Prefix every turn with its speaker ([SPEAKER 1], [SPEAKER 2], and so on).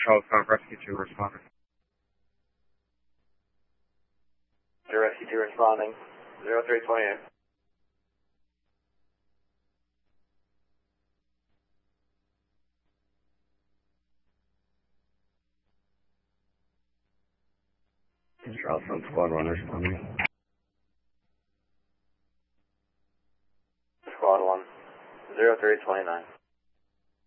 [SPEAKER 1] Charles 5 Rescue 2 responding.
[SPEAKER 2] Rescue 2 responding. 0328.
[SPEAKER 1] Charles Squad 1 responding.
[SPEAKER 2] Squad 1. 0329.